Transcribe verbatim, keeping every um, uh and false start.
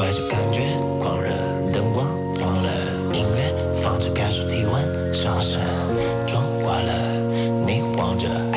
带着感觉，狂热灯光忘了音乐，放着感受体温上升，妆化了，你晃着。